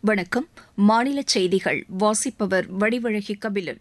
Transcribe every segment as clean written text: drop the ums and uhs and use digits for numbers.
வணக்கம். மாநில செய்திகள் வாசிப்பவர் வடிவழகி கபிலன்.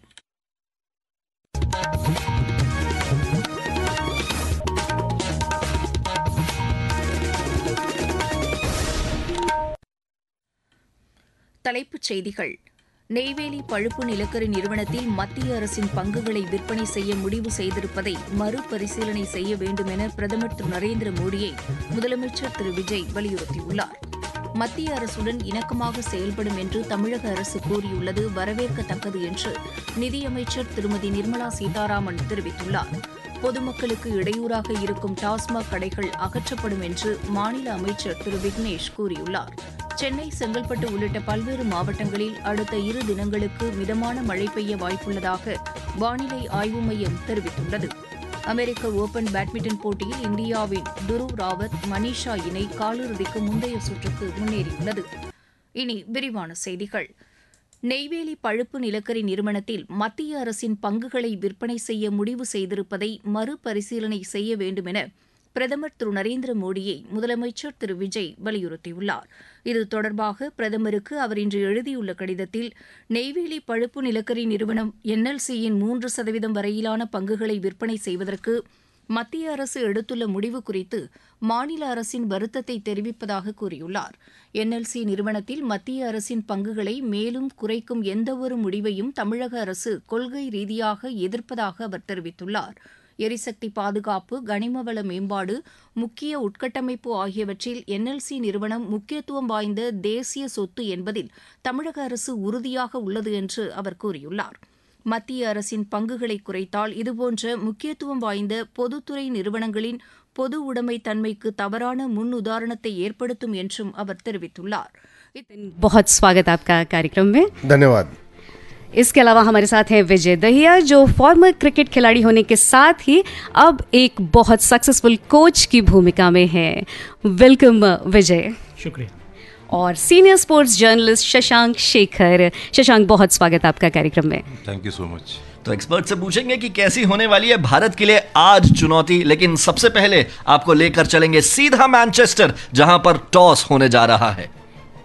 தலைப்புச் செய்திகள். நெய்வேலி பழுப்பு நிலக்கரி நிறுவனத்தில் மத்திய அரசின் பங்குகளை விற்பனை செய்ய முடிவு செய்திருப்பதை மறுபரிசீலனை செய்ய வேண்டும் என பிரதமர் திரு நரேந்திர மோடியை முதலமைச்சர் திரு விஜய் வலியுறுத்தியுள்ளார். மத்திய அரசுடன் இணக்கமாக செயல்படும் என்று தமிழக அரசு கூறியுள்ளது வரவேற்கத்தக்கது என்று நிதியமைச்சர் திருமதி நிர்மலா சீதாராமன் தெரிவித்துள்ளார். பொதுமக்களுக்கு இடையூறாக இருக்கும் டாஸ்மாக் கடைகள் அகற்றப்படும் என்று மாநில அமைச்சர் திரு விக்னேஷ் கூறியுள்ளார். சென்னை, செங்கல்பட்டு உள்ளிட்ட பல்வேறு மாவட்டங்களில் அடுத்த 2 தினங்களுக்கு மிதமான மழை பெய்ய வாய்ப்புள்ளதாக வானிலை ஆய்வு மையம் தெரிவித்துள்ளது. அமெரிக்க ஓபன் பேட்மிண்டன் போட்டியில் இந்தியாவின் துருவ் ராவத், மனிஷா இணை காலிறுதிக்கு முந்தைய சுற்றுக்கு முன்னேறியுள்ளது. இனி விரிவான செய்திகள். நெய்வேலி பழுப்பு நிலக்கரி நிறுவனத்தில் மத்திய அரசின் பங்குகளை விற்பனை செய்ய முடிவு செய்திருப்பதை மறுபரிசீலனை செய்ய வேண்டும் என பிரதமர் திரு நரேந்திர மோடியை முதலமைச்சர் திரு விஜய் வலியுறுத்தியுள்ளார். இது தொடர்பாக பிரதமருக்கு அவர் இன்று எழுதியுள்ள கடிதத்தில், நெய்வேலி பழுப்பு நிலக்கரி நிறுவனம் NLCயின் 3% வரையிலான பங்குகளை விற்பனை செய்வதற்கு மத்திய அரசு எடுத்துள்ள முடிவு குறித்து மாநில அரசின் வருத்தத்தை தெரிவிப்பதாக கூறியுள்ளார். NLC நிறுவனத்தில் மத்திய அரசின் பங்குகளை மேலும் குறைக்கும் எந்தவொரு முடிவையும் தமிழக அரசு கொள்கை ரீதியாக எதிர்ப்பதாக அவர் தெரிவித்துள்ளார். எரிசக்தி பாதுகாப்பு, கனிமவள மேம்பாடு, முக்கிய உட்கட்டமைப்பு ஆகியவற்றில் NLC நிறுவனம் முக்கியத்துவம் வாய்ந்த தேசிய சொத்து என்பதில் தமிழக அரசு உறுதியாக உள்ளது என்று அவர் கூறியுள்ளார். மத்திய அரசின் பங்குகளை குறைத்தால் இதுபோன்ற முக்கியத்துவம் வாய்ந்த பொதுத்துறை நிறுவனங்களின் பொது உடைமை தன்மைக்கு தவறான முன்னுதாரணத்தை ஏற்படுத்தும் என்றும் அவர் தெரிவித்துள்ளார். बहुत स्वागत आपका कार्यक्रम में. धन्यवाद. इसके अलावा हमारे साथ हैं विजय दहिया, जो फॉर्मर क्रिकेट खिलाड़ी होने के साथ ही अब एक बहुत सक्सेसफुल कोच की भूमिका में हैं. वेलकम विजय. शुक्रिया. और senior sports journalist Shashank Shekhar. Shashank, बहुत स्वागत आपका कार्यक्रम में. Thank you so much. तो एक्सपर्ट से पूछेंगे कि कैसी होने वाली है भारत के लिए आज चुनौती, लेकिन सबसे पहले आपको लेकर चलेंगे सीधा मैनचेस्टर, जहां पर टॉस होने जा रहा है.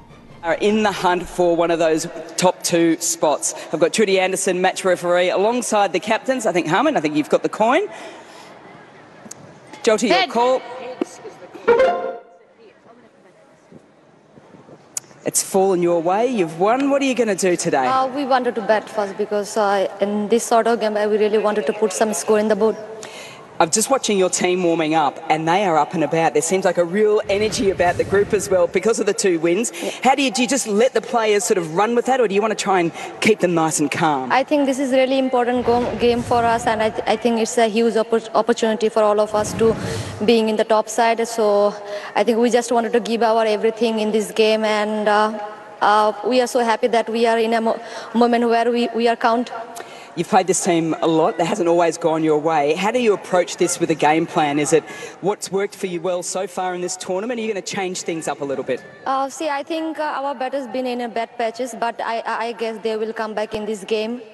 Are in the hunt for one of those top 2 spots. I've got Trudy Anderson, match referee, alongside the captains. I think Harman, I think you've got the coin. Jolty, your call. It's fallen your way. You've won. What are you going to do today? We wanted to bat first because in this sort of game, we really wanted to put some score in the board. I'm just watching your team warming up, and they are up and about. There seems like a real energy about the group as well because of the 2 wins. Yeah. How do you just let the players sort of run with that, or do you want to try and keep them nice and calm? I think this is a really important game for us, and I think it's a huge opportunity for all of us to being in the top side. So I think we just wanted to give our everything in this game, and we are so happy that we are in a moment where we are count. You've played this team a lot. That hasn't always gone your way. How do you approach this with a game plan? Is it what's worked for you well so far in this tournament? Are you going to change things up a little bit? See, I think our batter's been in a bad patches, but I guess they will come back in this game.